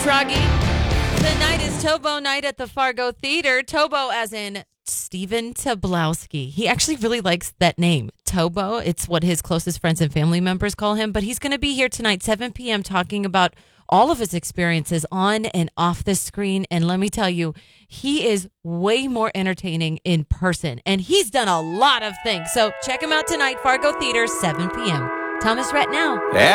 Froggy. Tonight is Tobo night at the Fargo Theater. Tobo as in Stephen Tobolowsky. He actually really likes that name, Tobo. It's what his closest friends and family members call him. But he's going to be here tonight, 7 p.m., talking about all of his experiences on and off the screen. And let me tell you, he is way more entertaining in person. And he's done a lot of things. So check him out tonight, Fargo Theater, 7 p.m. Thomas Rhett now.